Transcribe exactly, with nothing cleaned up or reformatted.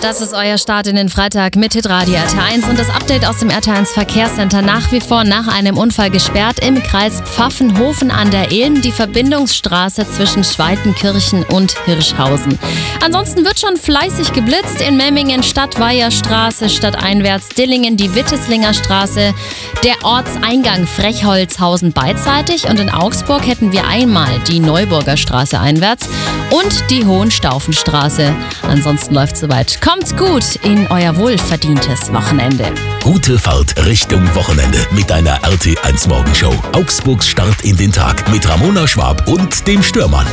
Das ist euer Start in den Freitag mit Hitradio R T eins und das Update aus dem R T eins Verkehrscenter. Nach wie vor nach einem Unfall gesperrt im Kreis Pfaffenhofen an der Ilm, die Verbindungsstraße zwischen Schweitenkirchen und Hirschhausen. Ansonsten wird schon fleißig geblitzt in Memmingen, Stadtweiherstraße, stadteinwärts Dillingen, die Witteslinger Straße, der Ortseingang Frechholzhausen beidseitig und in Augsburg hätten wir einmal die Neuburger Straße einwärts und die Hohenstaufenstraße. Ansonsten läuft soweit. Kommt's gut in euer wohlverdientes Wochenende. Gute Fahrt Richtung Wochenende mit deiner R T eins Morgenshow. Augsburgs Start in den Tag mit Ramona Schwab und dem Stürmann.